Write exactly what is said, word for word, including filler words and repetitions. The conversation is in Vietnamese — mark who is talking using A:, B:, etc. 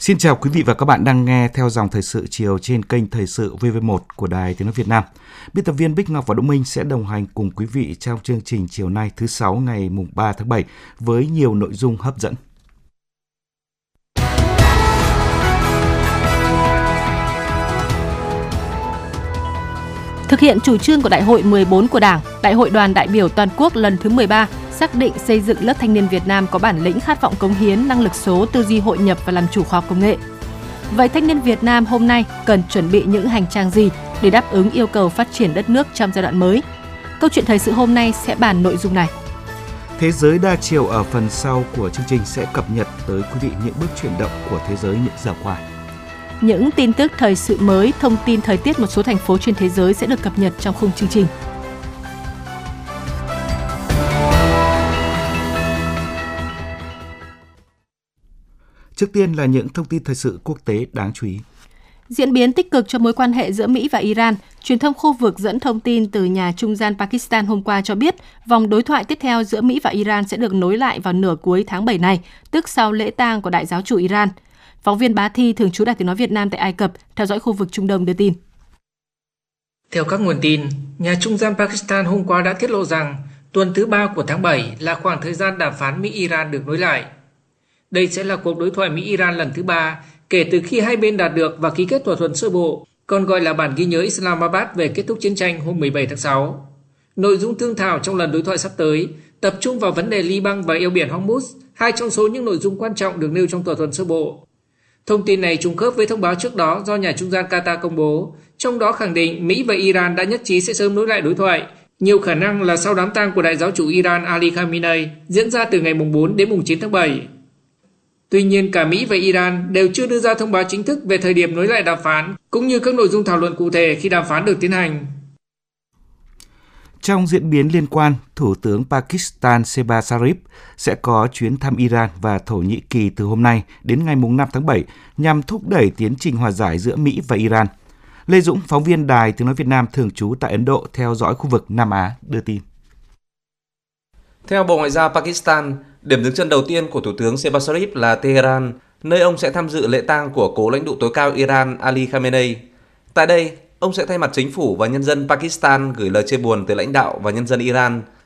A: Xin chào quý vị và các bạn đang nghe theo dòng thời sự chiều trên kênh Thời sự vê vê một của Đài Tiếng nói Việt Nam. Biên tập viên Bích Ngọc và Đỗ Minh sẽ đồng hành cùng quý vị trong chương trình chiều nay thứ sáu ngày mùng ba tháng bảy với nhiều nội dung hấp dẫn.
B: Thực hiện chủ trương của Đại hội mười bốn của Đảng, Đại hội đoàn đại biểu toàn quốc lần thứ mười ba xác định xây dựng lớp thanh niên Việt Nam có bản lĩnh, khát vọng cống hiến, năng lực số, tư duy hội nhập và làm chủ khoa học công nghệ. Vậy thanh niên Việt Nam hôm nay cần chuẩn bị những hành trang gì để đáp ứng yêu cầu phát triển đất nước trong giai đoạn mới? Câu chuyện thời sự hôm nay sẽ bàn nội dung này.
A: Thế giới đa chiều ở phần sau của chương trình sẽ cập nhật tới quý vị những bước chuyển động của thế giới những giờ qua.
B: Những tin tức thời sự mới, thông tin thời tiết một số thành phố trên thế giới sẽ được cập nhật trong khung chương trình.
A: Trước tiên là những thông tin thời sự quốc tế đáng chú ý.
B: Diễn biến tích cực cho mối quan hệ giữa Mỹ và Iran, truyền thông khu vực dẫn thông tin từ nhà trung gian Pakistan hôm qua cho biết vòng đối thoại tiếp theo giữa Mỹ và Iran sẽ được nối lại vào nửa cuối tháng bảy này, tức sau lễ tang của đại giáo chủ Iran. Phóng viên Bá Thi, thường trú Đài Tiếng nói Việt Nam tại Ai Cập, theo dõi khu vực Trung Đông đưa tin.
C: Theo các nguồn tin, nhà trung gian Pakistan hôm qua đã tiết lộ rằng tuần thứ ba của tháng bảy là khoảng thời gian đàm phán Mỹ-Iran được nối lại. Đây sẽ là cuộc đối thoại Mỹ-Iran lần thứ ba kể từ khi hai bên đạt được và ký kết thỏa thuận sơ bộ, còn gọi là bản ghi nhớ Islamabad về kết thúc chiến tranh hôm mười bảy tháng sáu. Nội dung thương thảo trong lần đối thoại sắp tới tập trung vào vấn đề Liban và eo biển Hormuz, hai trong số những nội dung quan trọng được nêu trong thỏa thuận sơ bộ. Thông tin này trùng khớp với thông báo trước đó do nhà trung gian Qatar công bố, trong đó khẳng định Mỹ và Iran đã nhất trí sẽ sớm nối lại đối thoại, nhiều khả năng là sau đám tang của đại giáo chủ Iran Ali Khamenei diễn ra từ ngày mùng bốn đến mùng chín tháng bảy. Tuy nhiên, cả Mỹ và Iran đều chưa đưa ra thông báo chính thức về thời điểm nối lại đàm phán, cũng như các nội dung thảo luận cụ thể khi đàm phán được tiến hành.
A: Trong diễn biến liên quan, Thủ tướng Pakistan Shehbaz Sharif sẽ có chuyến thăm Iran và Thổ Nhĩ Kỳ từ hôm nay đến ngày năm tháng bảy nhằm thúc đẩy tiến trình hòa giải giữa Mỹ và Iran. Lê Dũng, phóng viên Đài Tiếng nói Việt Nam thường trú tại Ấn Độ theo dõi khu vực Nam Á đưa tin.
D: Theo Bộ Ngoại giao Pakistan, điểm dừng chân đầu tiên của Thủ tướng Shehbaz Sharif là Tehran, nơi ông sẽ tham dự lễ tang của cố lãnh tụ tối cao Iran Ali Khamenei. Tại đây, ông sẽ thay mặt chính phủ và nhân dân Pakistan gửi lời chia buồn tới lãnh đạo và nhân dân Iran